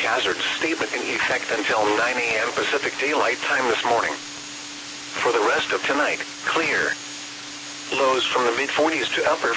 hazard statement in effect until 9 a.m. Pacific Daylight Time this morning. For the rest of tonight, clear. Lows from the mid-40s to upper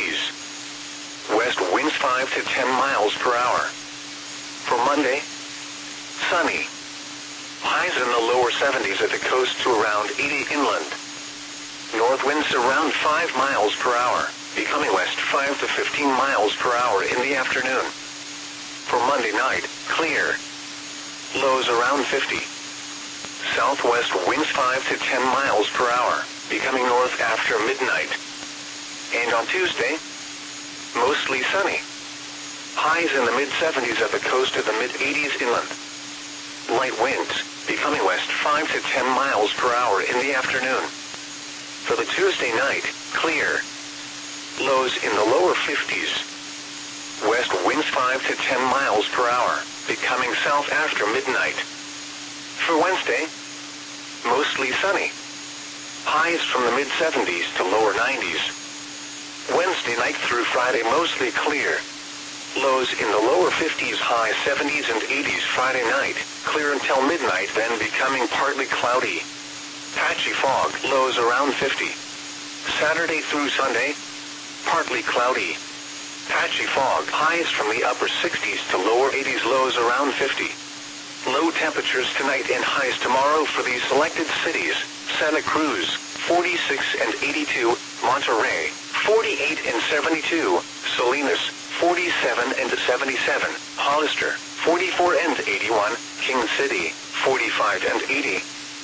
50s. West winds 5 to 10 miles per hour. For Monday, sunny. Highs in the lower 70s at the coast to around 80 inland. North winds around 5 miles per hour, becoming west 5 to 15 miles per hour in the afternoon. For Monday night, clear. Lows around 50. Southwest winds 5 to 10 miles per hour, becoming north after midnight. And on Tuesday, mostly sunny. Highs in the mid-70s at the coast to the mid-80s inland. Light winds, becoming west 5 to 10 miles per hour in the afternoon. For the Tuesday night, clear. Lows in the lower 50s. West winds 5 to 10 miles per hour, becoming south after midnight. For Wednesday, mostly sunny. Highs from the mid-70s to lower 90s. Wednesday night through Friday mostly clear. Lows in the lower 50s, high 70s and 80s Friday night, clear until midnight, then becoming partly cloudy. Patchy fog, lows around 50. Saturday through Sunday, partly cloudy. Patchy fog, highs from the upper 60s to lower 80s, lows around 50. Low temperatures tonight and highs tomorrow for these selected cities: Santa Cruz, 46 and 82, Monterey, 48 and 72, Salinas, 47 and 77, Hollister, 44 and 81, King City, 45 and 80.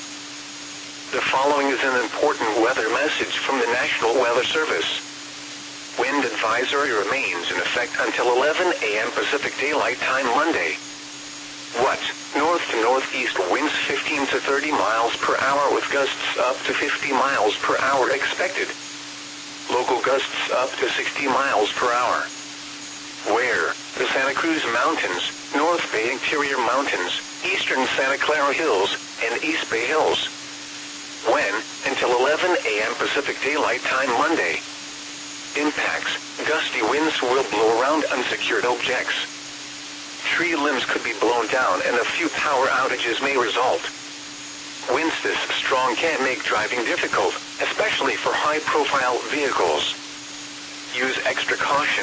The following is an important weather message from the National Weather Service. Wind advisory remains in effect until 11 a.m. Pacific Daylight Time Monday. What? North to northeast winds 15 to 30 miles per hour with gusts up to 50 miles per hour expected. Local gusts up to 60 miles per hour. Where? The Santa Cruz Mountains, North Bay Interior Mountains, Eastern Santa Clara Hills, and East Bay Hills. When? Until 11 a.m. Pacific Daylight Time Monday. Impacts: gusty winds will blow around unsecured objects. Tree limbs could be blown down and a few power outages may result. Winds this strong can make driving difficult, especially for high-profile vehicles. Use extra caution.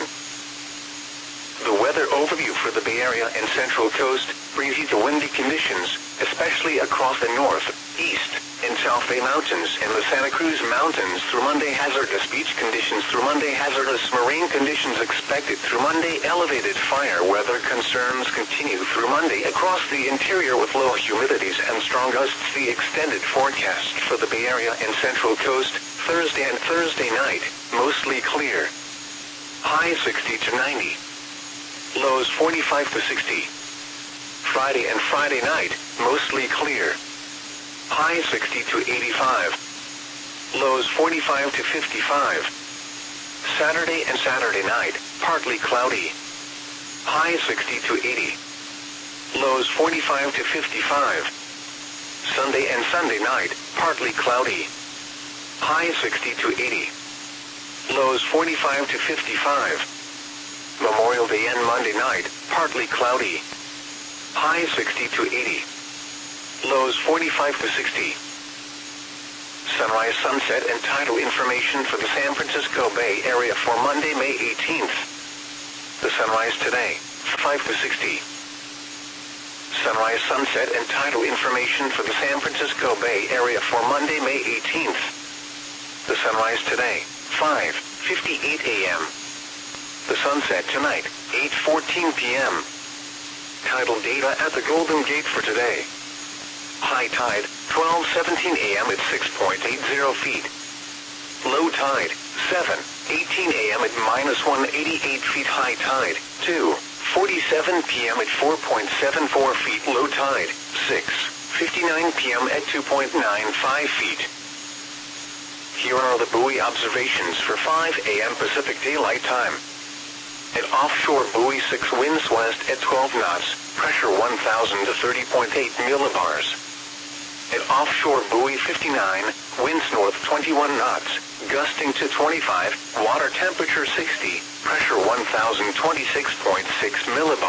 The weather overview for the Bay Area and Central Coast: breezy to windy conditions, especially across the north, east, and South Bay Mountains and the Santa Cruz Mountains through Monday. Hazardous beach conditions through Monday. Hazardous marine conditions expected through Monday. Elevated fire weather concerns continue through Monday across the interior with low humidities and strong gusts. The extended forecast for the Bay Area and Central Coast: Thursday and Thursday night, mostly clear. High 60 to 90. Lows 45 to 60. Friday and Friday night, mostly clear. High 60 to 85. Lows 45 to 55. Saturday and Saturday night, partly cloudy. High 60 to 80. Lows 45 to 55. Sunday and Sunday night, partly cloudy. High 60 to 80. Lows 45 to 55. Memorial Day and Monday night, partly cloudy. High 60 to 80. Lows 45 to 60. Sunrise, sunset, and tidal information for the San Francisco Bay Area for Monday, May 18th. The sunrise today, 5 to 60. Sunrise, sunset, and tidal information for the San Francisco Bay Area for Monday, May 18th. The sunrise today, 5:58 a.m. The sunset tonight, 8:14 p.m. Tidal data at the Golden Gate for today. High tide, 12:17 a.m. at 6.80 feet. Low tide, 7:18 a.m. at -188 feet. High tide, 2:47 p.m. at 4.74 feet. Low tide, 6:59 p.m. at 2.95 feet. Here are the buoy observations for 5 a.m. Pacific Daylight Time. At offshore buoy 6, winds west at 12 knots, pressure 1,000 to 30.8 millibars. At offshore buoy 59, winds north 21 knots, gusting to 25, water temperature 60, pressure 1,026.6 millibars.